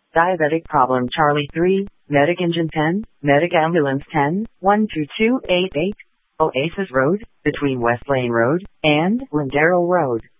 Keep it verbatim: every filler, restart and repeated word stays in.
Diabetic problem Charlie three, Medic Engine ten, Medic Ambulance ten, one two two eight eight, Oasis Road, between West Lane Road and Lindero Road.